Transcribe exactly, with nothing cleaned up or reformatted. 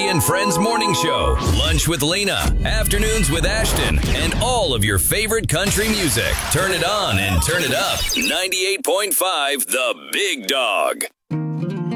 and Friends Morning Show, Lunch with Lena, Afternoons with Ashton, and all of your favorite country music. Turn it on and turn it up. ninety-eight point five The Big Dog.